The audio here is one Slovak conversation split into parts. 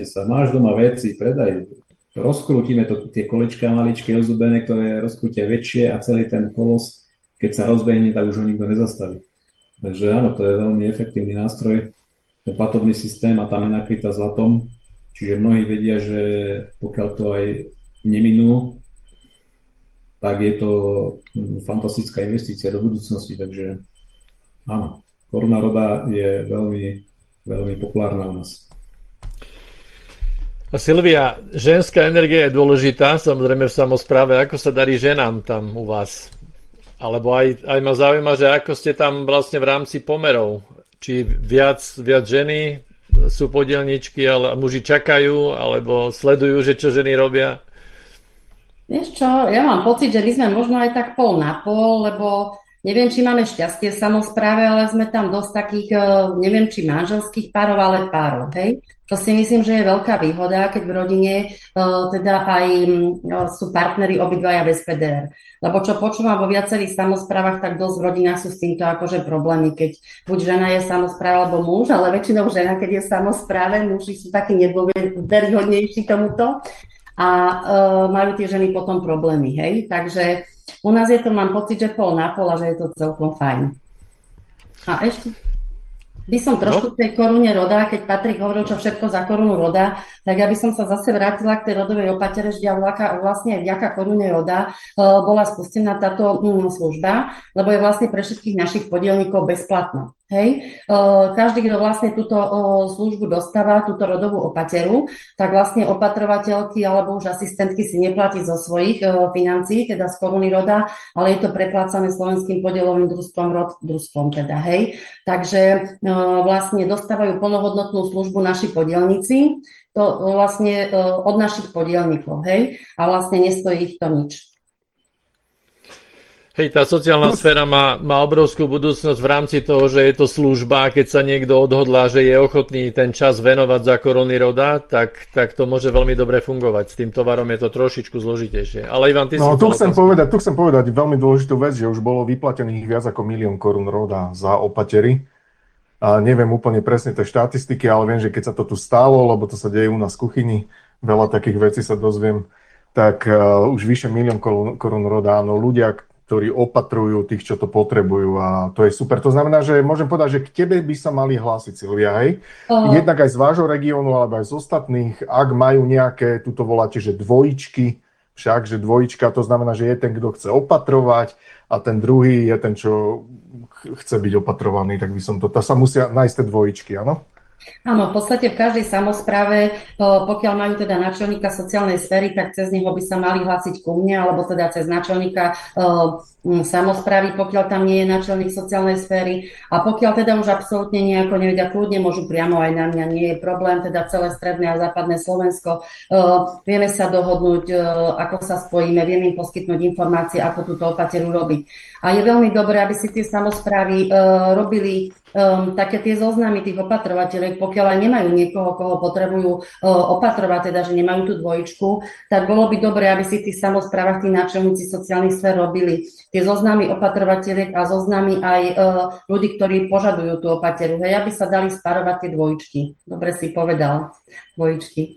sa, máš doma veci, predaj, rozkrútime to, tie kolečka maličké ozubené, ktoré rozkrútia väčšie a celý ten kolos, keď sa rozbehne, tak už ho nikto nezastaví. Takže áno, to je veľmi efektívny nástroj, ten platobný systém a tam je nakrytá zlatom, čiže mnohí vedia, že pokiaľ to aj neminú, tak je to fantastická investícia do budúcnosti, takže áno, koruna roda je veľmi, veľmi populárna u nás. A Silvia, ženská energia je dôležitá, samozrejme v samospráve. Ako sa darí ženám tam u vás? Alebo aj ma zaujíma, že ako ste tam vlastne v rámci pomerov. Či viac ženy sú podielničky, ale muži čakajú, alebo sledujú, že čo ženy robia? Vieš čo, ja mám pocit, že my sme možno aj tak pol na pol, lebo neviem, či máme šťastie v samospráve, ale sme tam dosť takých, neviem, či manželských párov, ale párov, hej? To si myslím, že je veľká výhoda, keď v rodine teda aj sú partneri obidvaja bez PDR. Lebo čo počúvam vo viacerých samosprávach, tak dosť v rodinách sú s týmto akože problémy, keď buď žena je v samospráve alebo muž, ale väčšinou žena, keď je v samospráve, muži sú takí nedôveryhodnejší tomuto a majú tie ženy potom problémy, hej? Takže u nás je to, mám pocit, že pol na pol a že je to celkom fajn. A ešte by som trošku v tej korune roda, keď Patrik hovoril, čo všetko za korunu roda, tak ja by som sa zase vrátila k tej rodovej opatere, že vlastne vďaka korune roda bola spustená táto služba, lebo je vlastne pre všetkých našich podielníkov bezplatná. Hej. Každý, kto vlastne túto službu dostáva, túto rodovú opateru, tak vlastne opatrovateľky alebo už asistentky si neplatí zo svojich financií, teda z koruny roda, ale je to preplácané slovenským podielovým družstvom teda, hej. Takže vlastne dostávajú plnohodnotnú službu naši podielníci, to vlastne od našich podielníkov, hej, a vlastne nestojí ich to nič. Hej, tá sociálna sféra má obrovskú budúcnosť v rámci toho, že je to služba, keď sa niekto odhodlá, že je ochotný ten čas venovať za koruny roda, tak to môže veľmi dobre fungovať. S tým tovarom je to trošičku zložitejšie. Ale Ivan, ty si... No, tu chcem povedať veľmi dôležitú vec, že už bolo vyplatených viac ako 1 000 000 korún roda za opatery. A neviem úplne presne tie štatistiky, ale viem, že keď sa to tu stálo, lebo to sa deje u nás v kuchyni, veľa takých vecí sa dozviem, tak už vyše 1 000 000 korún roda, áno, ľudia, ktorí opatrujú tých, čo to potrebujú a to je super. To znamená, že môžem povedať, že k tebe by sa mali hlásiť, Silvia, hej? Jednak aj z vášho regiónu, alebo aj z ostatných, ak majú nejaké, tuto voláte, že dvojičky, však, že dvojička, to znamená, že je ten, kto chce opatrovať a ten druhý je ten, čo chce byť opatrovaný, tak by som to sa musia nájsť tie dvojičky, áno? Áno, v podstate v každej samospráve, pokiaľ majú teda náčelníka sociálnej sféry, tak cez neho by sa mali hlásiť ku mne, alebo teda cez náčelníka samosprávy, pokiaľ tam nie je náčelník sociálnej sféry. A pokiaľ teda už absolútne nejako nevedia, kľudne môžu priamo aj na mňa, nie je problém, teda celé stredné a západné Slovensko. Vieme sa dohodnúť, ako sa spojíme, vieme im poskytnúť informácie, ako túto opateru robiť. A je veľmi dobré, aby si tie samosprávy robili také tie zoznamy tých opatrovateľov, pokiaľ aj nemajú niekoho, koho potrebujú opatrovať, teda že nemajú tú dvojičku, tak bolo by dobré, aby si v tých samosprávach tí náčelníci sociálnych sfér robili tie zoznamy opatrovateľiek a zoznamy aj ľudí, ktorí požadujú tú opateru. Hej, aby sa dali sparovať tie dvojičky. Dobre si povedal, dvojičky.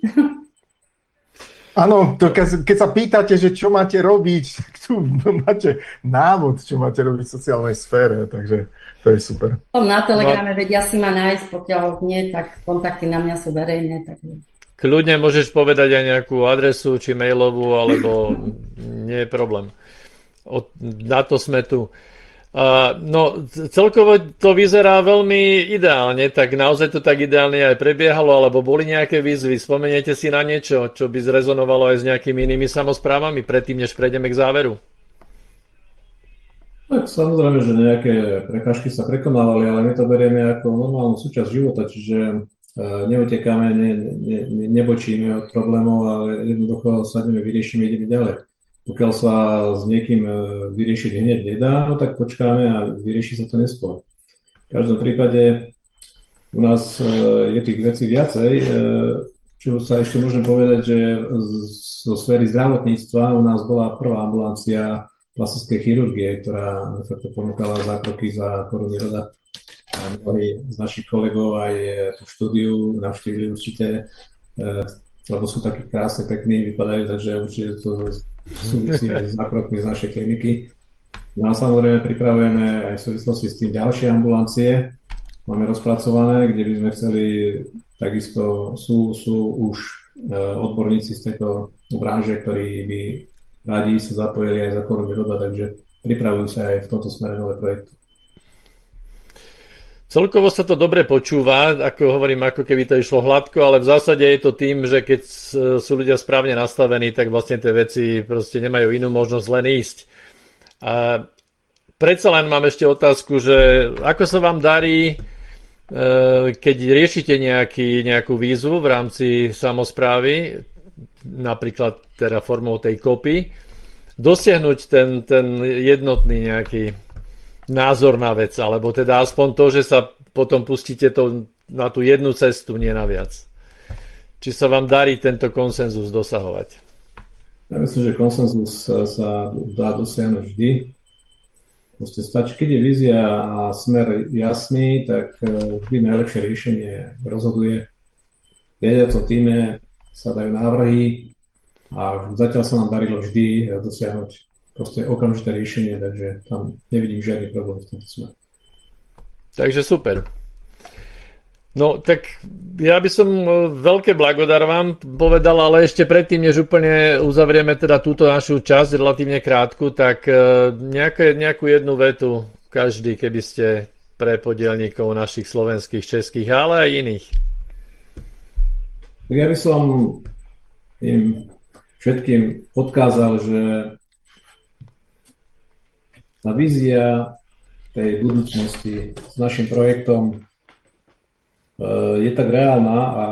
Áno, keď sa pýtate, že čo máte robiť, tu máte návod, čo máte robiť v sociálnej sfére, takže to je super. Na Telegrame vedia si ma nájsť, pokiaľ nie, tak kontakty na mňa sú verejné. Tak... Kľudne môžeš povedať aj nejakú adresu, či mailovú, alebo nie je problém. Na to sme tu. No, celkovo to vyzerá veľmi ideálne, tak naozaj to tak ideálne aj prebiehalo, alebo boli nejaké výzvy? Spomeniete si na niečo, čo by zrezonovalo aj s nejakými inými samosprávami, predtým, než prejdeme k záveru? Tak samozrejme, že nejaké prekážky sa prekonávali, ale my to berieme ako normálnu súčasť života, čiže neutekáme, nebočíme od problémov, ale jednoducho sadneme, vyriešime, ideme ďalej. Pokiaľ sa s niekým vyriešiť hneď nedá, no tak počkáme a vyrieši sa to neskôr. V každom prípade u nás je tých vecí viacej, čo sa ešte môžem povedať, že zo sféry zdravotníctva u nás bola prvá ambulancia plastickej chirurgie, ktorá ponúkala zákroky za koruny roda. A mnohí z našich kolegov aj tú štúdiu navštívili určite lebo sú takí krásne, pekní, vypadajú, takže určite to súvisí aj s nákrokmi z našej kliniky. No a samozrejme pripravujeme aj v súvislosti s tým ďalšie ambulancie, máme rozpracované, kde by sme chceli, takisto sú už odborníci z tejto branže, ktorí by radi sa zapojili aj za korunu roda, takže pripravujú sa aj v tomto smere nové projekty. Celkovo sa to dobre počúva, ako hovorím, ako keby to išlo hladko, ale v zásade je to tým, že keď sú ľudia správne nastavení, tak vlastne tie veci proste nemajú inú možnosť len ísť. A predsa len mám ešte otázku, že ako sa vám darí, keď riešite nejakú výzvu v rámci samosprávy, napríklad teda formou tej kopy, dosiahnuť ten jednotný nejaký názor na vec, alebo teda aspoň to, že sa potom pustíte na tú jednu cestu, nie na viac. Či sa vám darí tento konsenzus dosahovať? Ja myslím, že konsenzus sa dá dosiahnuť vždy. Proste stačí, keď je vízia a smer jasný, tak vždy najlepšie riešenie rozhoduje. V riadiacom týme sa dajú návrhy a zatiaľ sa nám darilo vždy dosiahnuť proste okamžité riešenie, takže tam nevidím žiadny problém v tomto smere. Takže super. No tak ja by som veľké blagodár vám povedal, ale ešte predtým, než úplne uzavrieme teda túto našu časť, relatívne krátku, tak nejakú jednu vetu každý, keby ste pre podielníkov našich slovenských, českých, ale aj iných. Tak ja by som im všetkým odkázal, že tá vízia tej budúcnosti s našim projektom je tak reálna a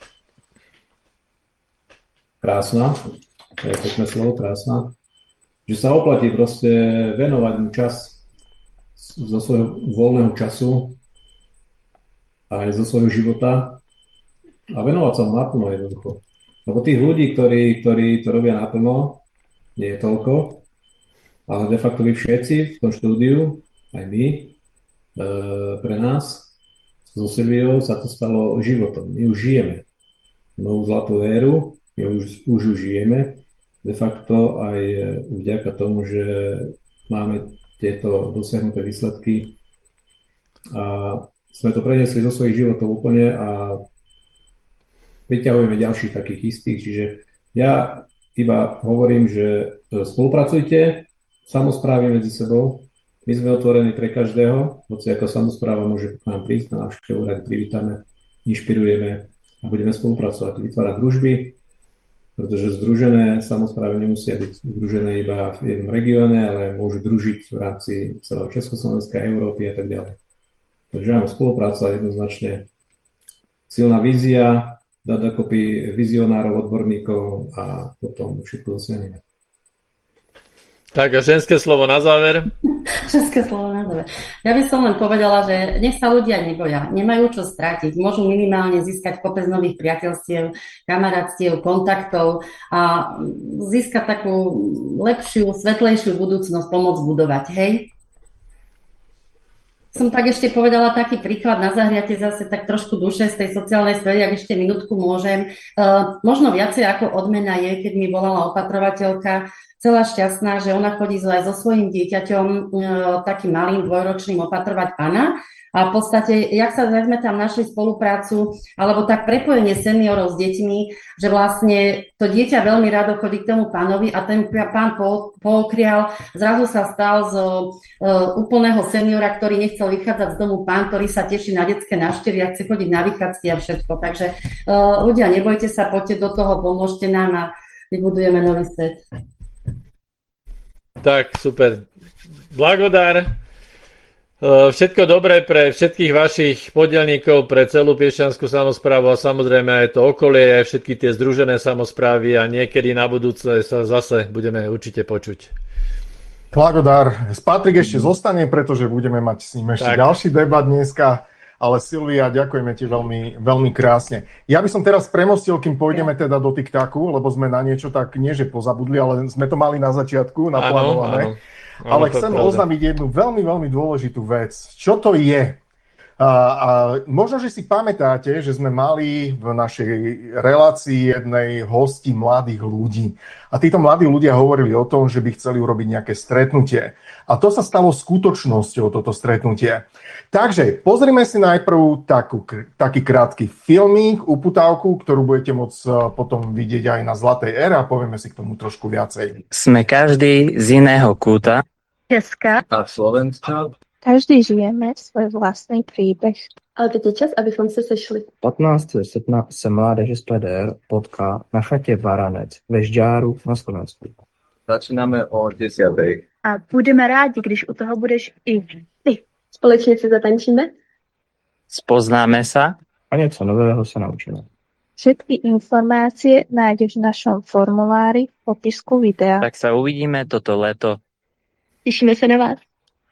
krásna, to je pekné slovo, krásna, že sa oplatí proste venovať mu čas zo svojho voľného času aj zo svojho života a venovať sa mu naplno jednoducho. Lebo tých ľudí, ktorí to robia naplno, nie je toľko, ale de facto vy všetci v tom štúdiu, aj my, pre nás, so Silviou sa to stalo životom. My už žijeme novú zlatú éru, my už žijeme, de facto aj vďaka tomu, že máme tieto dosiahnuté výsledky a sme to preniesli zo svojich životov úplne a vyťahujeme ďalších takých istých, čiže ja iba hovorím, že spolupracujte, samosprávy medzi sebou. My sme otvorení pre každého, hoci ako samospráva môže k nám prísť na návštevu, radi privítame, inšpirujeme a budeme spolupracovať, vytvárať družby, pretože združené samosprávy nemusia byť združené iba v jednom regióne, ale môžu družiť v rámci celého Československa, Európy a tak ďalej. Takže áno, spolupráca jednoznačne silná vízia, dať dokopy vizionárov, odborníkov a potom všetko dosiahneme. Tak a ženské slovo na záver. Ženské slovo na záver. Ja by som len povedala, že nech sa ľudia neboja, nemajú čo stratiť, môžu minimálne získať kopec nových priateľstiev, kamarátstiev, kontaktov a získať takú lepšiu, svetlejšiu budúcnosť, pomôcť budovať, hej? Som tak ešte povedala taký príklad na zahriate zase tak trošku duše z tej sociálnej sféry, ak ešte minútku môžem. Možno viacej ako odmena je, keď mi volala opatrovateľka, celá šťastná, že ona chodí so svojím dieťaťom, takým malým dvojročným opatrovať pana. A v podstate, jak sme tam našli spoluprácu, alebo tak prepojenie seniorov s deťmi, že vlastne to dieťa veľmi rado chodí k tomu pánovi a ten pán pookrial, zrazu sa stal z úplného seniora, ktorý nechcel vychádzať z domu, pán, ktorý sa teší na detské návštevy a chce chodiť na vychádzky a všetko. Takže ľudia, nebojte sa, poďte do toho, pomôžte nám a vybudujeme nový svet. Tak, super. Blagodár. Všetko dobré pre všetkých vašich podielníkov, pre celú Piešťanskú samosprávu a samozrejme aj to okolie, aj všetky tie združené samosprávy a niekedy na budúce sa zase budeme určite počuť. Blagodár, Patrik ešte zostane, pretože budeme mať s ním ešte ďalší debat dneska, ale Silvia, ďakujeme ti veľmi, veľmi krásne. Ja by som teraz premostil, kým pôjdeme teda do TikToku, lebo sme na niečo tak nie, že pozabudli, ale sme to mali na začiatku naplánované. Ale chcem oznámiť jednu veľmi, veľmi dôležitú vec. Čo to je? A možno, že si pamätáte, že sme mali v našej relácii jednej hosti mladých ľudí. A títo mladí ľudia hovorili o tom, že by chceli urobiť nejaké stretnutie. A to sa stalo skutočnosťou, toto stretnutie. Takže pozrime si najprv taký krátky filmík, uputávku, ktorú budete môcť potom vidieť aj na Zlatej ére a povieme si k tomu trošku viacej. Sme každý z iného kúta Česka. a Slovenska. Každý žijeme svůj vlastní příběh. Ale teď je čas, abychom se sešli. 15. srpna se mládež z PDR potká na chatě Varanec ve Žďáru na Slovensku. Začínáme o 10. A budeme rádi, když u toho budeš i ty. Společně si zatančíme? Spoznáme sa a něco nového se naučíme. Všetky informácie nájdeš v našom formulári v popisku videa. Tak sa uvidíme toto leto. Těšíme se na vás.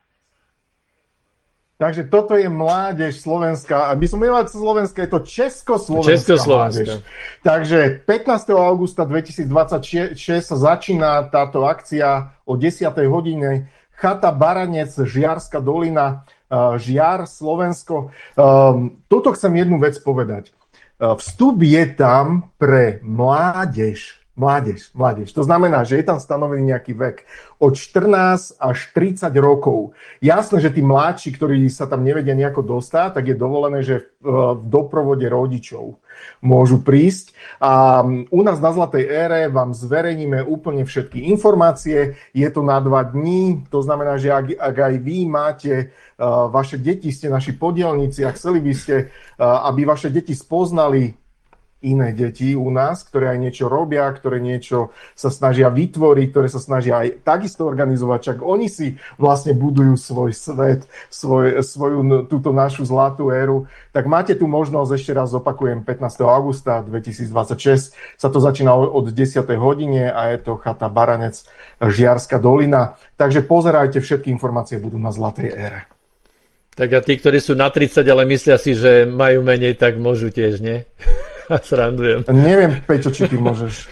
Takže toto je mládež Slovenska. A by som nemal Slovenska, je to Československá mládež. Takže 15. augusta 2026 sa začína táto akcia o 10. hodine. Chata Baranec, Žiarská dolina, Žiar, Slovensko. Toto chcem jednu vec povedať. Vstup je tam pre mládež. To znamená, že je tam stanovený nejaký vek od 14 až 30 rokov. Jasné, že tí mladší, ktorí sa tam nevedia nejako dostať, tak je dovolené, že v doprovode rodičov môžu prísť. A u nás na Zlatej ére vám zverejníme úplne všetky informácie. Je to na 2 dní, to znamená, že ak aj vy máte vaše deti, ste naši podielníci a chceli by ste, aby vaše deti spoznali iné deti u nás, ktoré aj niečo robia, ktoré niečo sa snažia vytvoriť, ktoré sa snažia aj takisto organizovať, čak oni si vlastne budujú svoj svet, svoju túto našu zlatú éru, tak máte tu možnosť, ešte raz opakujem, 15. augusta 2026 sa to začína od 10. hodine a je to chata Baranec, Žiarská dolina, takže pozerajte, všetky informácie budú na Zlatej ére. Tak a tí, ktorí sú na 30, ale myslia si, že majú menej, tak môžu tiež, nie? Srandujem. Neviem, Peťo, či ty môžeš.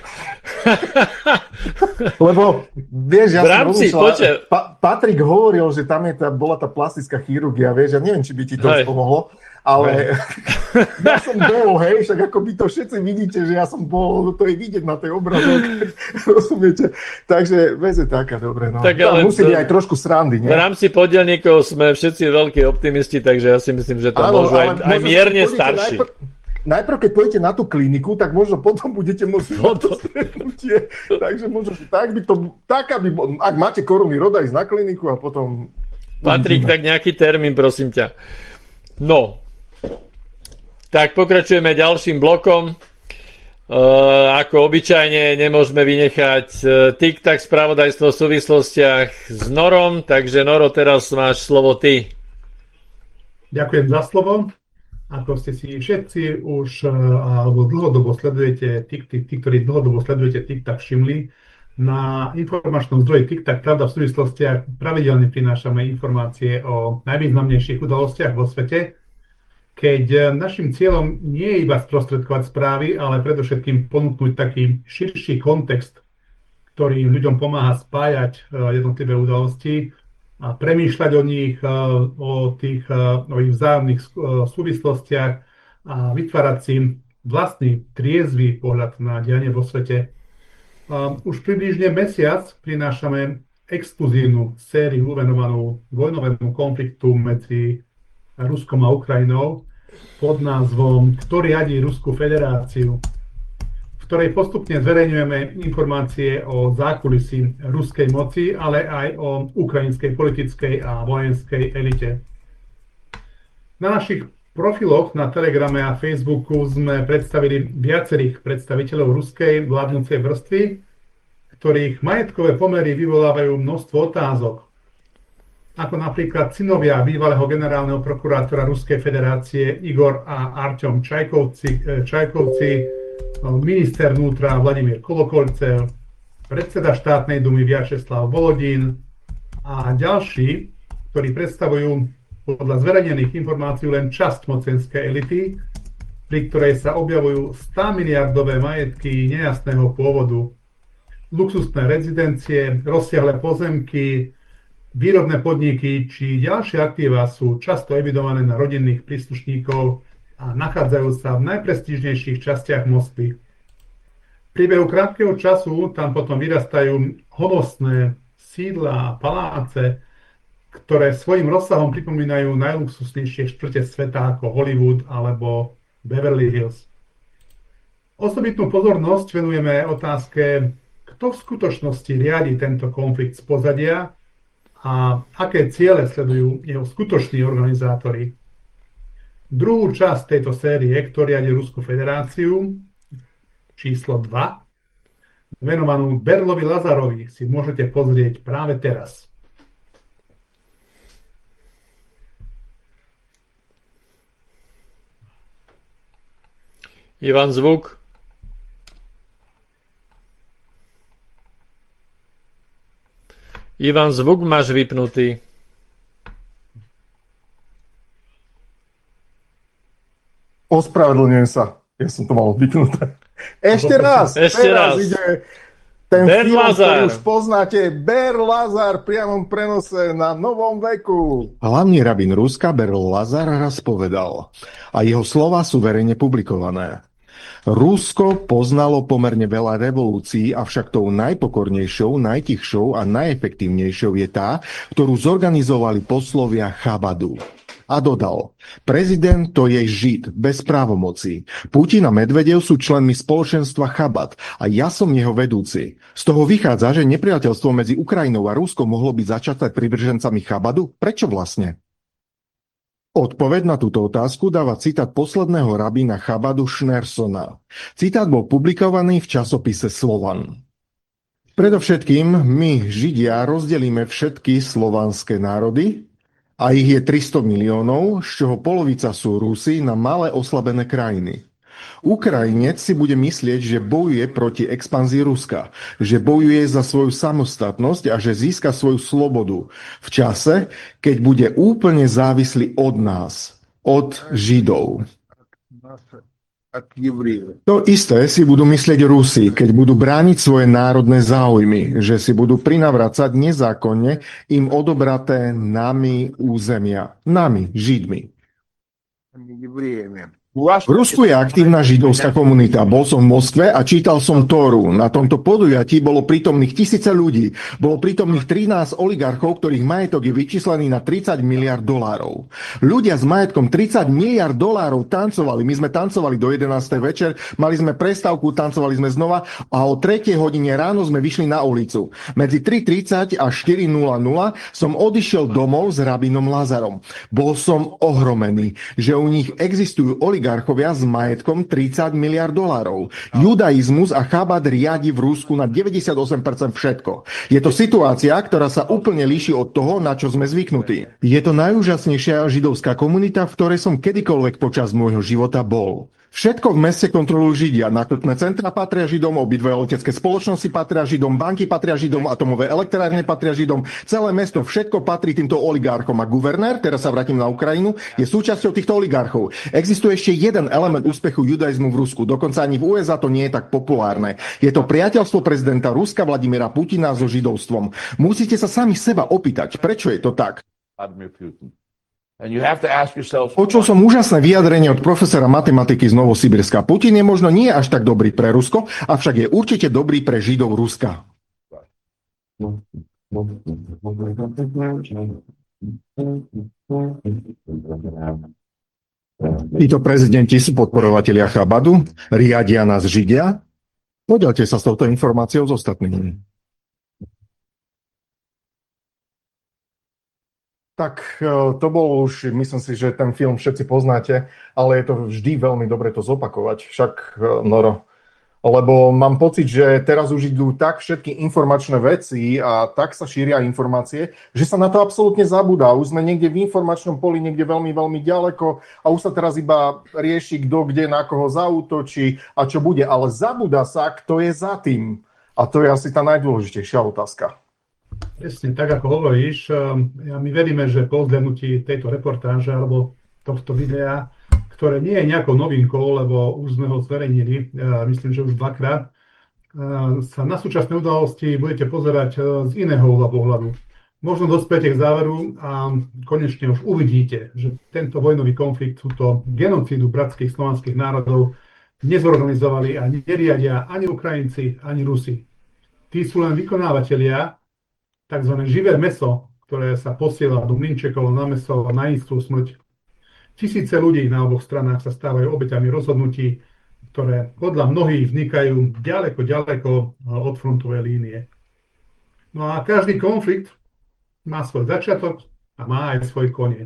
Lebo, vieš, ja som rozmýšľal, Patrik hovoril, že tam bola tá plastická chirurgia, vieš, ja neviem, či by ti to pomohlo, ale ja som bol, hej, však ako by to všetci vidíte, že ja som bol, to je vidieť na tej obrazovke, rozumiete? Takže, vec je taká, dobre, no. Tak ale musí byť aj trošku srandy, nie? V rámci podielníkov sme všetci veľkí optimisti, takže ja si myslím, že to môžu aj mierne starší. Najprv, keď pôjdete na tú kliniku, tak možno potom budete môcť na to stretnutie. Takže možno, že ak máte korunný rod, ísť na kliniku a potom... Patrik, tak nejaký termín, prosím ťa. No, tak pokračujeme ďalším blokom. Ako obyčajne nemôžeme vynechať TikTok spravodajstvo v súvislostiach s Norom, takže Noro, teraz máš slovo ty. Ďakujem za slovo. Ako ste si všetci už, alebo dlhodobo sledujete TikTok, tí, ktorí dlhodobo sledujete TikTok, všimli, na informačnom zdroji TikTok, pravda v súvislostiach, pravidelne prinášame informácie o najvýznamnejších udalostiach vo svete, keď našim cieľom nie je iba sprostredkovať správy, ale predovšetkým ponúknuť taký širší kontext, ktorý ľuďom pomáha spájať jednotlivé udalosti, a premýšľať o nich, o ich vzájomných súvislostiach a vytvárať si vlastný triezvy pohľad na dianie vo svete. Už približne mesiac prinášame exkluzívnu sériu venovanú vojnovému konfliktu medzi Ruskom a Ukrajinou pod názvom Kto riadi Ruskú federáciu, v ktorej postupne zverejňujeme informácie o zákulisí ruskej moci, ale aj o ukrajinskej politickej a vojenskej elite. Na našich profiloch na Telegrame a Facebooku sme predstavili viacerých predstaviteľov ruskej vládnucej vrstvy, ktorých majetkové pomery vyvolávajú množstvo otázok. Ako napríklad synovia bývalého generálneho prokurátora Ruskej federácie Igor a Arťom Čajkovci, minister vnútra Vladimír Kolokolcev, predseda štátnej dumy Vjačeslav Volodín a ďalší, ktorí predstavujú podľa zverejnených informácií len časť mocenskej elity, pri ktorej sa objavujú 100 miliardové majetky nejasného pôvodu, luxusné rezidencie, rozsiahle pozemky, výrobné podniky či ďalšie aktíva sú často evidované na rodinných príslušníkov a nachádzajú sa v najprestížnejších častiach Moskvy. V priebehu krátkeho času tam potom vyrastajú honosné sídla a paláce, ktoré svojim rozsahom pripomínajú najluxusnejšie štvrte sveta ako Hollywood alebo Beverly Hills. Osobitnú pozornosť venujeme otázke, kto v skutočnosti riadi tento konflikt z pozadia a aké ciele sledujú jeho skutoční organizátori. Druhú časť tejto série, kto riadi Ruskú federáciu, číslo 2, venovanú Berlovi Lazarovi, si môžete pozrieť práve teraz. Ivan, zvuk. Ivan, zvuk máš vypnutý. Ospravedlňujem sa. Ja som to mal vypnuté. Ešte raz. Ešte raz. Ide ten Ber film, Lazar. ktorý už poznáte. Ber Lazar v priamom prenose na Novom veku. Hlavný rabín Ruska Berl Lazar raz povedal, a jeho slova sú verejne publikované. Rusko poznalo pomerne veľa revolúcií, avšak tou najpokornejšou, najtichšou a najefektívnejšou je tá, ktorú zorganizovali poslovia Chabadu. A dodal, prezident to je Žid, bez právomocí. Putin a Medvedev sú členmi spoločenstva Chabad a ja som jeho vedúci. Z toho vychádza, že nepriateľstvo medzi Ukrajinou a Ruskom mohlo byť začaté privržencami Chabadu? Prečo vlastne? Odpoveď na túto otázku dáva citát posledného rabína Chabadu Schneersona. Citát bol publikovaný v časopise Slovan. Predovšetkým my, Židia, rozdelíme všetky slovanské národy, a ich je 300 miliónov, z čoho polovica sú Rusi, na malé oslabené krajiny. Ukrajinec si bude myslieť, že bojuje proti expanzii Ruska, že bojuje za svoju samostatnosť a že získa svoju slobodu v čase, keď bude úplne závislý od nás, od Židov. To isté si budú myslieť Rusi, keď budú brániť svoje národné záujmy, že si budú prinavracať nezákonne im odobraté nami územia. Nami, Židmi. V Rusku je aktívna židovská komunita. Bol som v Moskve a čítal som Tóru. Na tomto podujatí bolo prítomných tisíce ľudí. Bolo prítomných 13 oligarchov, ktorých majetok je vyčíslený na 30 miliard dolárov. Ľudia s majetkom 30 miliard dolárov tancovali. My sme tancovali do 11. večer, mali sme prestávku, tancovali sme znova a o 3. hodine ráno sme vyšli na ulicu. Medzi 3:30 a 4:00 som odišiel domov s rabínom Lazarom. Bol som ohromený, že u nich existujú oligarchovia s majetkom 30 miliard dolárov. Judaizmus a Chabad riadi v Rusku na 98% všetko. Je to situácia, ktorá sa úplne líši od toho, na čo sme zvyknutí. Je to najúžasnejšia židovská komunita, v ktorej som kedykoľvek počas môjho života bol. Všetko v meste kontrolujú Židia. Nákupné centra patria Židom, obidve letecké spoločnosti patria Židom, banky patria Židom, atomové elektrárne patria Židom. Celé mesto, všetko patrí týmto oligarchom. A guvernér, teraz sa vrátim na Ukrajinu, je súčasťou týchto oligarchov. Existuje ešte jeden element úspechu judaizmu v Rusku. Dokonca ani v USA to nie je tak populárne. Je to priateľstvo prezidenta Ruska Vladimira Putina so židovstvom. Musíte sa sami seba opýtať, prečo je to tak. Počul som úžasné vyjadrenie od profesora matematiky z Novosibirska. Putin je možno nie až tak dobrý pre Rusko, avšak je určite dobrý pre Židov Ruska. Títo prezidenti sú podporovatelia Chabadu, riadia nás Židia. Podelte sa s touto informáciou s ostatnými. Tak to bol už, myslím si, že ten film všetci poznáte, ale je to vždy veľmi dobre to zopakovať. Však, Noro, lebo mám pocit, že teraz už idú tak všetky informačné veci a tak sa šíria informácie, že sa na to absolútne zabúda. Už sme niekde v informačnom poli, niekde veľmi, veľmi ďaleko a už sa teraz iba rieši, kto kde na koho zaútočí a čo bude. Ale zabúda sa, kto je za tým. A to je asi tá najdôležitejšia otázka. Presne tak, ako hovoríš. My veríme, že po vzhľadnutí tejto reportáže alebo tohto videa, ktoré nie je nejakou novinkou, lebo už sme ho zverejnili, myslím, že už dvakrát, sa na súčasné udalosti budete pozerať z iného pohľadu. možno dospiete k záveru a konečne už uvidíte, že tento vojnový konflikt, túto genocídu bratských slovanských národov nezorganizovali a neriadia ani Ukrajinci, ani Rusi. Tí sú len vykonávateľia, tzv. Živé mäso, ktoré sa posiela do mlynčekov na mäso na istú smrť. Tisíce ľudí na oboch stranách sa stávajú obeťami rozhodnutí, ktoré podľa mnohých vznikajú ďaleko od frontovej línie. No a každý konflikt má svoj začiatok a má aj svoj koniec.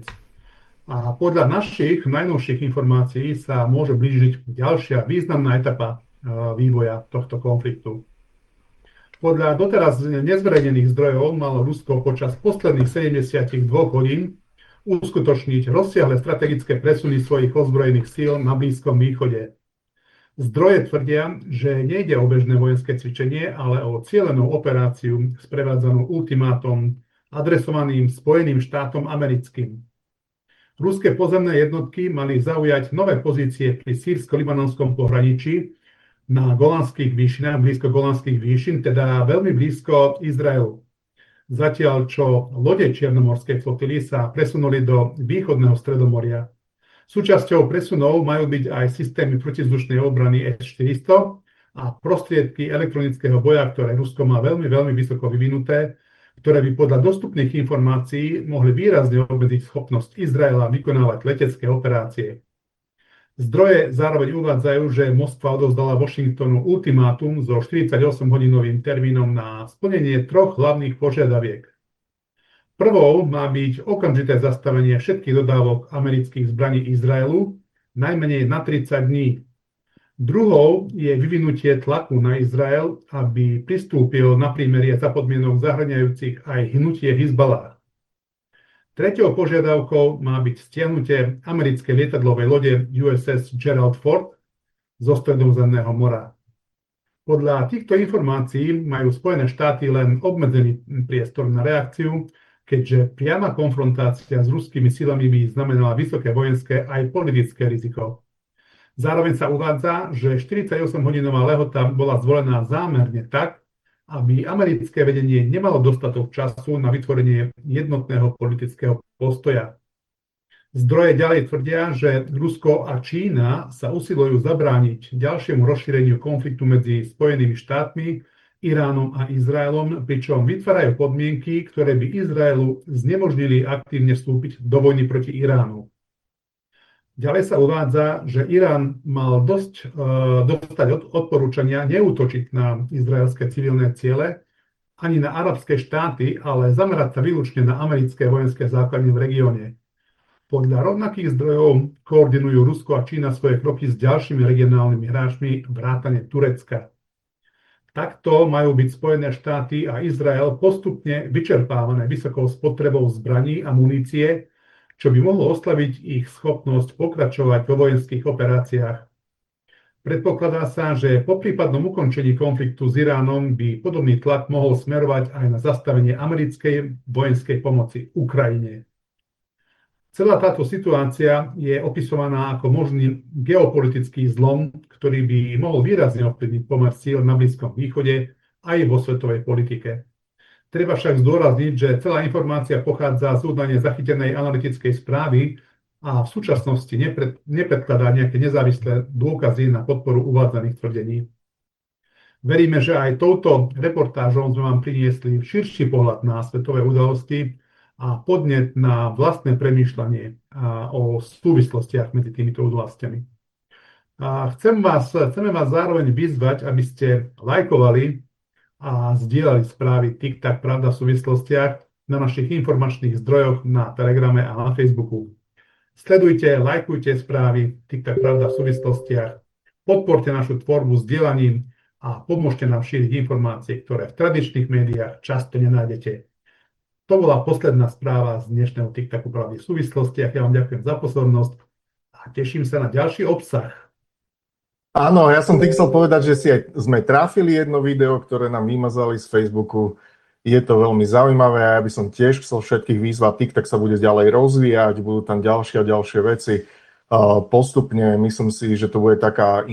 A podľa našich najnovších informácií sa môže blížiť ďalšia významná etapa vývoja tohto konfliktu. Podľa doteraz nezverejnených zdrojov malo Rusko počas posledných 72 hodín uskutočniť rozsiahle strategické presuny svojich ozbrojených síl na Blízkom východe. Zdroje tvrdia, že nejde o bežné vojenské cvičenie, ale o cielenú operáciu sprevádzanú ultimátom adresovaným Spojeným štátom americkým. Ruské pozemné jednotky mali zaujať nové pozície pri sýrsko-libanonskom pohraničí na Golanských výšinách, blízko Golanských výšin, teda veľmi blízko Izraelu. Zatiaľ, čo lode Čiernomorskej flotily sa presunuli do východného Stredomoria. Súčasťou presunov majú byť aj systémy protizdušnej obrany S-400 a prostriedky elektronického boja, ktoré Rusko má veľmi vysoko vyvinuté, ktoré by podľa dostupných informácií mohli výrazne obmedziť schopnosť Izraela vykonávať letecké operácie. Zdroje zároveň uvádzajú, že Moskva odovzdala Washingtonu ultimátum so 48-hodinovým termínom na splnenie 3 hlavných požiadaviek. Prvou má byť okamžité zastavenie všetkých dodávok amerických zbraní Izraelu, najmenej na 30 dní. Druhou je vyvinutie tlaku na Izrael, aby pristúpil na prímerie za podmienok zahŕňajúcich aj hnutie Hizballáh. Treťou požiadavkou má byť stiahnutie americkej lietadlovej lode USS Gerald Ford zo Stredozemného mora. Podľa týchto informácií majú Spojené štáty len obmedzený priestor na reakciu, keďže priama konfrontácia s ruskými silami by znamenala vysoké vojenské aj politické riziko. Zároveň sa uvádza, že 48-hodinová lehota bola zvolená zámerne tak, aby americké vedenie nemalo dostatok času na vytvorenie jednotného politického postoja. Zdroje ďalej tvrdia, že Rusko a Čína sa usilujú zabrániť ďalšiemu rozšíreniu konfliktu medzi Spojenými štátmi, Iránom a Izraelom, pričom vytvárajú podmienky, ktoré by Izraelu znemožnili aktívne vstúpiť do vojny proti Iránu. Ďalej sa uvádza, že Irán mal dostať odporúčania neútočiť na izraelské civilné ciele ani na arabské štáty, ale zamerať sa výlučne na americké vojenské základne v regióne. Podľa rovnakých zdrojov koordinujú Rusko a Čína svoje kroky s ďalšími regionálnymi hráčmi vrátane Turecka. Takto majú byť Spojené štáty a Izrael postupne vyčerpávané vysokou spotrebou zbraní a munície, čo by mohlo oslabiť ich schopnosť pokračovať vo vojenských operáciách. Predpokladá sa, že po prípadnom ukončení konfliktu s Iránom by podobný tlak mohol smerovať aj na zastavenie americkej vojenskej pomoci Ukrajine. Celá táto situácia je opisovaná ako možný geopolitický zlom, ktorý by mohol výrazne ovplyvniť pomer síl na Blízkom východe aj vo svetovej politike. Treba však zdôrazniť, že celá informácia pochádza z údajne zachytenej analytickej správy a v súčasnosti nepredkladá nejaké nezávislé dôkazy na podporu uvádzaných tvrdení. Veríme, že aj touto reportážou sme vám priniesli širší pohľad na svetové udalosti a podnet na vlastné premýšľanie o súvislostiach medzi týmito udalostiami. Chceme vás zároveň vyzvať, aby ste lajkovali a zdieľali správy TikTok Pravda v súvislostiach na našich informačných zdrojoch na Telegrame a na Facebooku. Sledujte, lajkujte správy TikTok Pravda v súvislostiach, podporte našu tvorbu zdieľaním a pomôžte nám šíriť informácie, ktoré v tradičných médiách často nenájdete. To bola posledná správa z dnešného TikToku Pravdy v súvislostiach. Ja vám ďakujem za pozornosť a teším sa na ďalší obsah. Áno, ja som chcel povedať, že sme trafili jedno video, ktoré nám vymazali z Facebooku. Je to veľmi zaujímavé a ja by som tiež chcel všetkých vyzvať. TikTok sa bude ďalej rozvíjať, budú tam ďalšie a ďalšie veci. Postupne myslím si, že to bude taká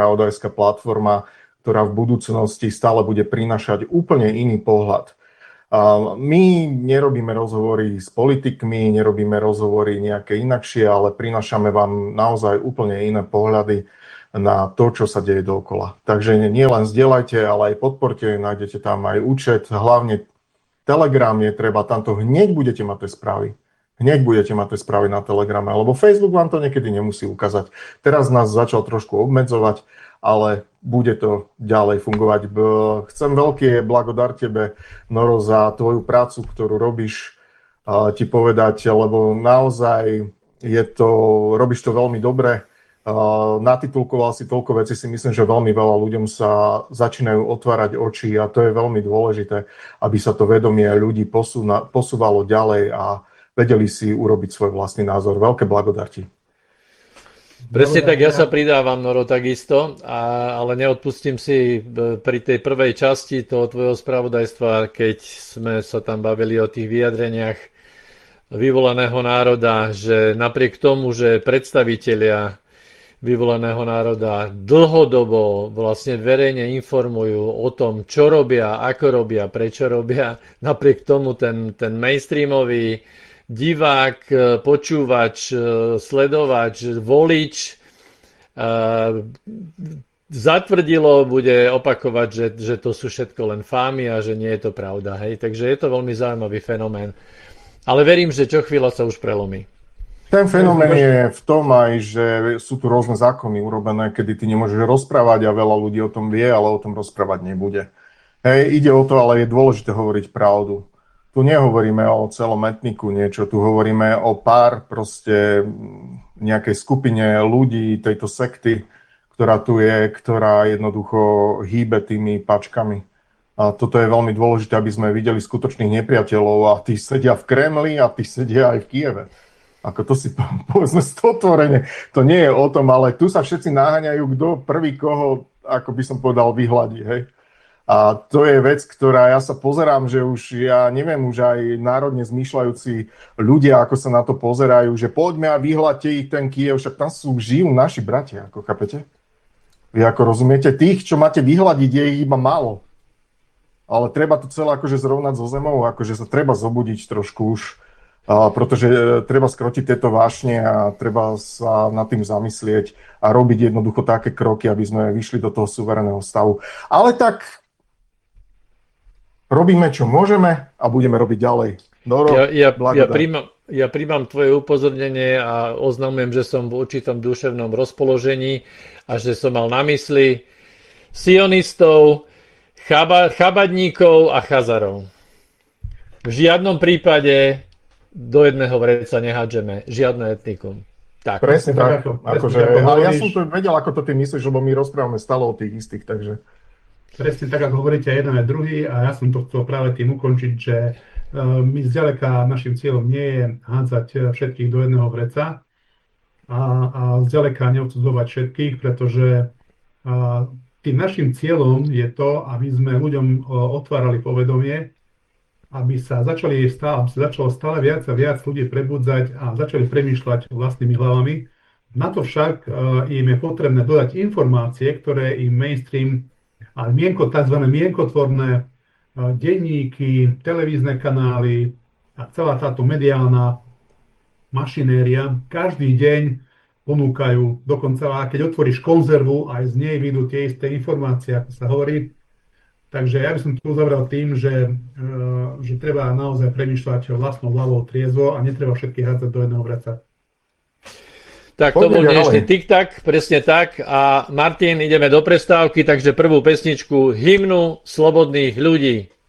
informačno-spravodajská platforma, ktorá v budúcnosti stále bude prinášať úplne iný pohľad. My nerobíme rozhovory s politikmi, nerobíme rozhovory nejaké inakšie, ale prinášame vám naozaj úplne iné pohľady na to, čo sa deje dookola. Takže nie len zdieľajte, ale aj podporte, nájdete tam aj účet, hlavne Telegram je treba, tamto hneď budete mať tie správy. Hneď budete mať tie správy na Telegrame, lebo Facebook vám to niekedy nemusí ukázať. Teraz nás začal trošku obmedzovať, ale bude to ďalej fungovať. Chcem veľké blagodar tebe, Noro, za tvoju prácu, ktorú robíš, ti povedať, lebo naozaj robíš to veľmi dobre. Natitulkoval si toľko vecí, si myslím, že veľmi veľa ľuďom sa začínajú otvárať oči a to je veľmi dôležité, aby sa to vedomie ľudí posúvalo ďalej a vedeli si urobiť svoj vlastný názor. Veľké blagodar ti. Presne tak, ja sa pridávam, Noro, takisto, ale neodpustím si pri tej prvej časti toho tvojho spravodajstva, keď sme sa tam bavili o tých vyjadreniach vyvolaného národa, že napriek tomu, že predstavitelia vyvolaného národa dlhodobo vlastne verejne informujú o tom, čo robia, ako robia, prečo robia, napriek tomu ten mainstreamový divák, počúvač, sledovač, volič zatvrdilo, bude opakovať, že to sú všetko len fámy a že nie je to pravda. Hej? Takže je to veľmi zaujímavý fenomén. Ale verím, že čo chvíľa sa už prelomí. Ten fenomén je v tom aj, že sú tu rôzne zákony urobené, kedy ty nemôžeš rozprávať a veľa ľudí o tom vie, ale o tom rozprávať nebude. Hej, ide o to, ale je dôležité hovoriť pravdu. Tu nehovoríme o celom etniku niečo, tu hovoríme o pár proste nejakej skupine ľudí tejto sekty, ktorá tu je, ktorá jednoducho hýbe tými pačkami. A toto je veľmi dôležité, aby sme videli skutočných nepriateľov a tí sedia v Kremli a tí sedia aj v Kieve. Ako to si povedzme stotvorene, to nie je o tom, ale tu sa všetci naháňajú, kto prvý koho, ako by som povedal, vyhladí, hej. A to je vec, ktorá ja sa pozerám, že už ja neviem, už aj národne zmýšľajúci ľudia, ako sa na to pozerajú, že poďme a vyhľadte ich ten Kiev, však tam žijú naši bratia, ako chápete? Vy ako rozumiete, tých, čo máte vyhľadiť, je ich iba málo. Ale treba to celé akože zrovnať so zemou, akože sa treba zobudiť trošku už, pretože treba skrotiť tieto vášne a treba sa nad tým zamyslieť a robiť jednoducho také kroky, aby sme vyšli do toho suverénneho stavu. Ale tak robíme, čo môžeme a budeme robiť ďalej. Noro, ja príjmam tvoje upozornenie a oznamujem, že som v určitom duševnom rozpoložení a že som mal na mysli sionistov, chabadníkov a chazarov. V žiadnom prípade do jedného vreca nehádžeme žiadne etnikum. Tak. Presne tak. Akože, ale ja som to vedel, ako to ty myslíš, lebo my rozprávame stále o tých istých, takže... Presne tak, ako hovoríte jeden aj druhý a ja som to chcel práve tým ukončiť, že my zďaleka našim cieľom nie je hádzať všetkých do jedného vreca a zďaleka neodsudzovať všetkých, pretože tým našim cieľom je to, aby sme ľuďom otvárali povedomie, aby sa začalo stále viac a viac ľudí prebudzať a začali premýšľať vlastnými hlavami. Na to však im je potrebné dodať informácie, ktoré im mainstream a tzv. Mienkotvorné denníky, televízne kanály a celá táto mediálna mašinéria každý deň ponúkajú. Dokonca, keď otvoríš konzervu, aj z nej vyjdú tie isté informácie, ako sa hovorí. Takže ja by som tu uzavrel tým, že treba naozaj premýšľať vlastnou hlavou triezvo a netreba všetkých hádzať do jedného vreca. Tak to bol dnešný TikTok, presne tak. A Martin, ideme do prestávky, takže prvú pesničku Hymnu slobodných ľudí.